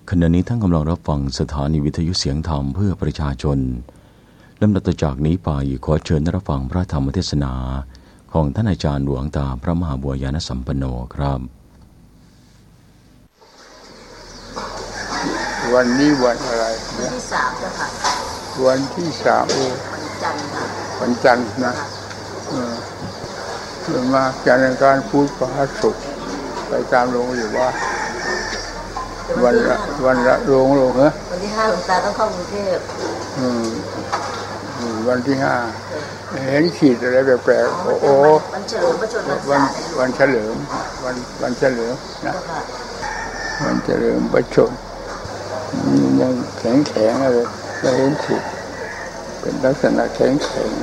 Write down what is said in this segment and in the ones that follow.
ขณะนี้ท่านกำลังรับฟังสถานีวิทยุเสียงธรรมเพื่อประชาชนลำดับต่อจากนี้ไปขอเชิญรับฟังพระธรรมเทศนาของท่านอาจารย์หลวงตาพระมหาบัวยานสัมปันโนครับวันนี้วันอะไรวันที่3เจ้าค่ะวันที่3 วันจันทร์ค่ะวันจันทร์นะมาจากการพูดพระศุกร์ไปตามโรงอยู่ว่าวันละโรงเหรอวันที่5หลวงตาต้องเข้ากรุงเทพวันที่5เห็นขีดอะไรแปลกๆโอ้วันเฉลิมพระชนมพรรษาวันเฉลิมวันเฉลิมนะวันเฉลิมพระชนยังแข็งอะไรเราเห็นขีดเป็นลักษณะแข็ง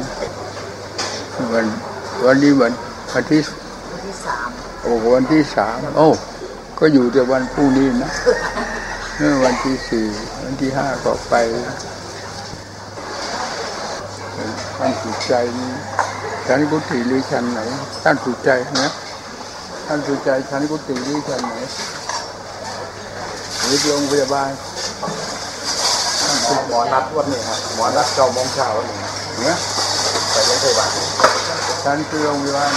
วันนี้วันที่3โอ้วันที่3โอ้ก็อยู่แต่วันพรุ่งนี้นะวันที่4วันที่5ก็ไปท่านสุดใจนี่ชั้นกุฏิหรือชั้นไหนท่านสุดใจนะท่านสุดใจชั้นกุฏิหรือชั้นไหนหรือโรงพยาบาลหมอนัดวันนี้ครับหมอนัด9 โมงเช้าวันนี้เนี่ยไปโรงพยาบาลชั้นคือโรงพยาบาล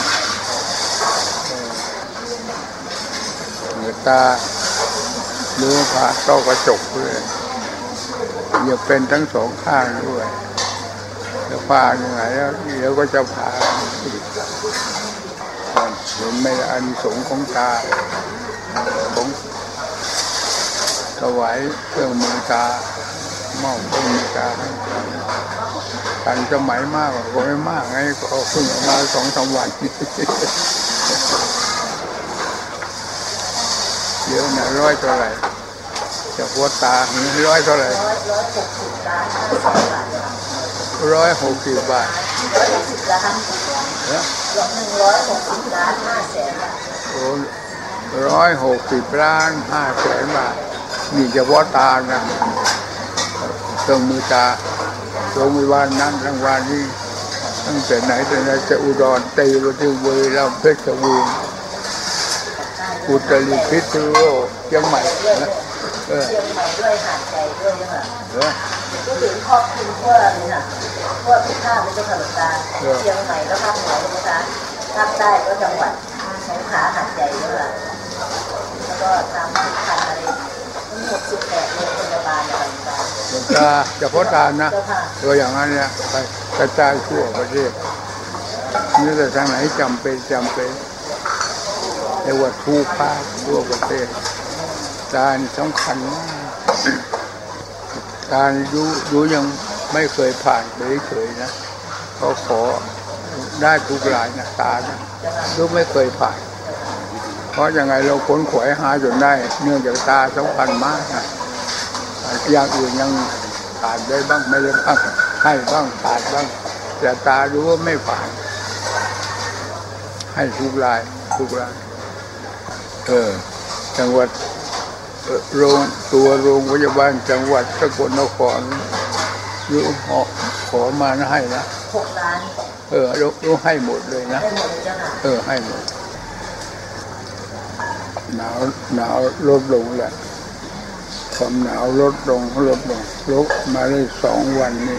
เหนือตาดูผ่าต้อกระจกด้วยอย่าเป็นทั้งสองข้างด้วยจะผ่ายังไงแล้วเดี๋ยวก็จะผ่าเห็นไม่อานิสงส์ของตาของถวายเครื่องมือตามอบเครื่องมือตาให้ทันสมัยมากก็ไม่มากไงก็เพิ่งมา 2-3 วันเยอะนะ100 เท่าไหร่จะหัวตา100 เท่าไหร่160 บาท 160 ล้านเนี่ย 160 ล้าน5 แสนบาทโอ้160 ล้าน 5 แสนบาทนี่เฉพาะตานะเครื่องมือตาโรงพยาบาลนั้นทั้งวันนี้ตั้งแต่ไหนแต่ไรจะอุดรตีไปถึงบุรีรัมย์เพชรบูรณ์อุตรดิตถ์พิษณุโลกเชียงใหม่นะเชียงใหม่ด้วยหาดใหญ่ด้วยใช่ไหมก็ถึงครอบคลุมทั่วเลยนะทั่วทุกภาคเลยเจ้าค่ะหลวงตาเชียงใหม่แล้วภาคเหนือเลยนะคะภาคใต้ก็จังหวัดสงขลาหาดใหญ่ด้วยแล้วก็ตามที่พันอะไรทั้งหมด18โรงพยาบาลอะไรต่างๆหลวงตาเฉพาะตานะตัวอย่างนั้นเนี่ยไปกระจายทั่วประเทศนี่แต่ทางไหนจำเป็นแต่ว่าทุกภาคทั่วประเทศการสำคัญมากการดูยังไม่เคยผ่านเคยนะเขาขอได้ทุกรายนะตานะดูไม่เคยผ่านเพราะยังไงเราค้นขวายหาจนได้เนื่องจากตาสำคัญมากนะอย่างอื่นยังผ่านได้บ้างไม่ได้บ้างให้บ้างผ่านบ้างแต่ตาดูว่าไม่ผ่านให้ทุกรายจังหวัดโรงพยาบาลจังหวัดสกลนครรู้ขอมาให้นะ 6 ล้านรู้ให้หมดเลยนะให้หมดเลยเจ้าค่ะให้หมดหนาวลดลงแหละความหนาวลดลงมาได้2 วันนี้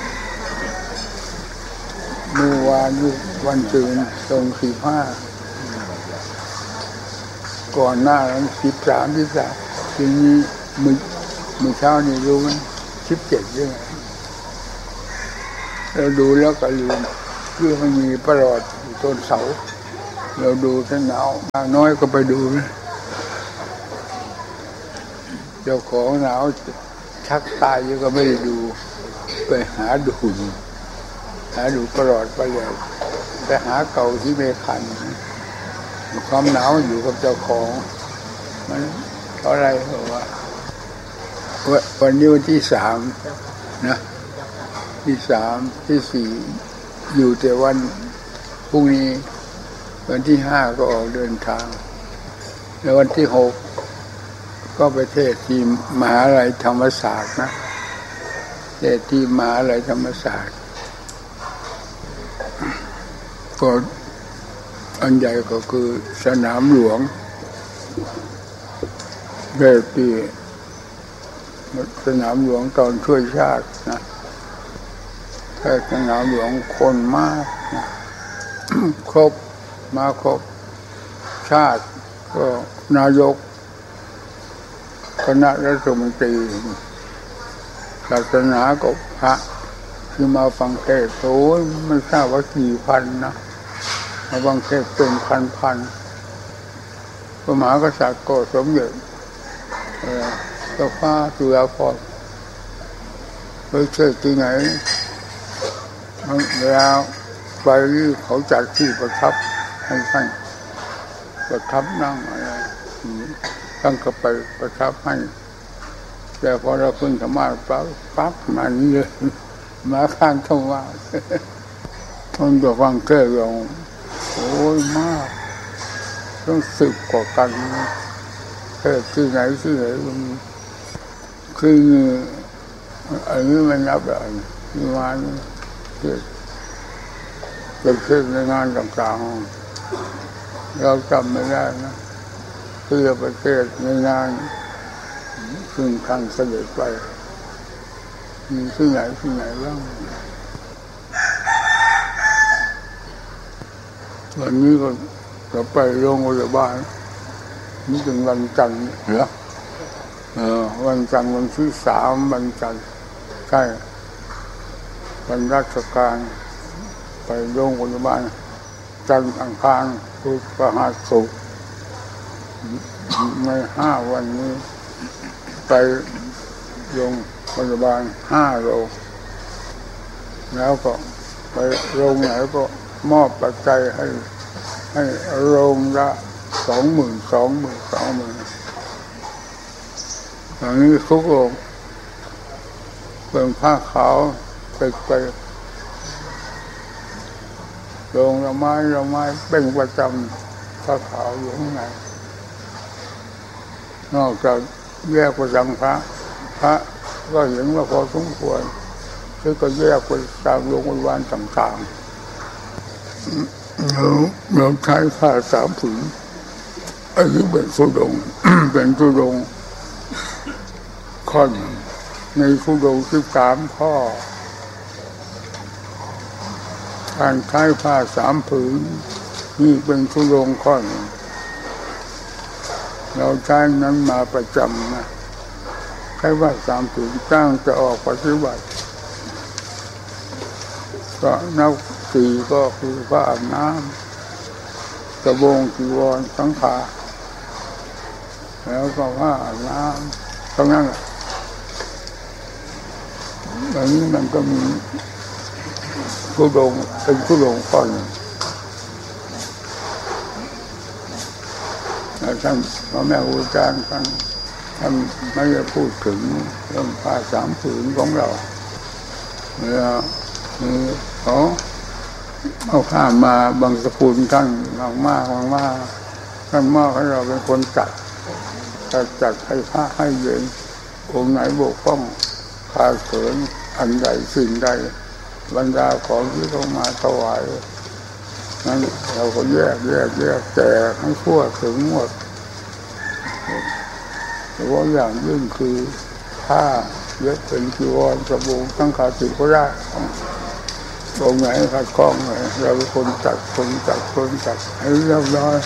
เมื่อวานวันจืนตรง15ก่อนหน้านั้น13ทีนี้มื้อเช้านี่รู้มัน17ยังไงเราดูแล้วก็ลืมคือมันมีประหลอดอยู่ต้นเสาเราดูถ้าหนาวน้อยก็ไปดูนะเจ้าของหนาวชักตายยังก็ไม่ได้ดูไปหาดูประหลอดไปเลยแต่หาเก่าที่ไม่คันความหนาวอยู่กับเจ้าของมันเพราะอะไรเหรอวะวันนี้วันที่3นะที่3ที่4อยู่แต่วันพรุ่งนี้วันที่5ก็ออกเดินทางแล้ววันที่6ก็ไปเทศน์ที่มหาวิทยาลัยธรรมศาสตร์นะเทศน์ที่มหาวิทยาลัยธรรมศาสตร์ก็อันใหญ่ก็คือสนามหลวงแบบที่สนามหลวงตอนช่วยชาตินะแต่สนามหลวงคนมากนะครบมาครบชาติก็นายกคณะรัฐมนตรีศาสนาก็พระที่มาฟังเทศน์โอ้ยไม่ทราบว่ากี่พันนะมาฟังเทศน์เป็นพันพระมหากษัตริย์ก็สมเด็จเจ้าฟ้าจุฬาภรณ์ไปเทศน์ที่ไหนแล้วไปเขาจัดที่ประทับให้ท่านประทับนั่งอะไรตั้งก็ไปประทับให้แต่พอเราขึ้นธรรมะปั๊บมานี่เลยมาข้างธรรมะคนจะฟังเทศน์เราโอ้ยมากต้อง10 กว่ากันเทศน์ที่ไหนมันคืออันนี้มันนับอะไรมีงานเทศน์เป็นเทศน์ในงานต่างๆเราจำไม่ได้นะที่ประเทศในงานซึ่งท่านเสด็จไปมีที่ไหนบ้างวันนี้ก็จะไปโรงพยาบาลนี่ถึงวันจันทร์เหรอวันจันทร์วันที่3วันจันทร์ใช่วันราชการไปโรงพยาบาลจันทร์อังคารพุธพฤหัสศุกร์ใน5 วันนี้ไปโรงพยาบาล5 โรงแล้วก็ไปโรงไหนก็มอบปัจจัยให้โรงละ20,000อย่างนี้ทุกโรงเป็นผ้าขาวไปโรงละไม้เป็นประจำผ้าขาวอยู่ข้างในนอกจากแยกประจำพระก็เห็นว่าพอสมควรที่ก็แยกไปตามโรงพยาบาลต่างๆเราใช้ผ้า3 ผืนอันนี้เป็นธุดงค์ เป็นธุดงค์ข้อในธุดงค์13 ข้อการใช้ผ้า3 ผืนนี่เป็นธุดงค์ข้อเราใช้นั้นมาประจำนะใช้ว่า3 ผืนตั้งจะออกปฏิบัติก็นับ4ก็คือผ้าอาบน้ำกระโปรงจีวรสังฆาแล้วก็ผ้าอาบน้ำเท่านั้นแบบนี้มันก็มีธุดงค์เป็นธุดงค์ข้อหนึ่งท่านพ่อแม่ครูอาจารย์ท่านไม่ได้พูดถึงเรื่องผ้า3 ผืนของเราแล้วเขาเอาข้ามมาบางสกุลท่านมากท่านมากให้เราเป็นคนจัดให้พระให้เย็นองค์ไหนบกพร่องขาดเขินอันใดสิ่งใดบรรดาของที่เขามาถวายนั้นเราก็แยกแจกให้ทั่วถึงหมดแต่ว่าอย่างยิ่งคือผ้าเย็บเป็นจีวรสบงสังฆาติก็ได้ตรงไหนขัดข้องเลยเราเป็นคนจัดให้เรียบร้อย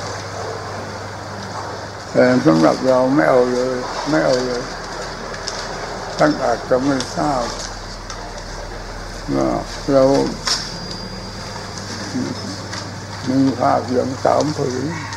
แต่สำหรับเราไม่เอาเลยท่านอาจจะไม่ทราบว่าเรามีผ้าเพียง3 ผืน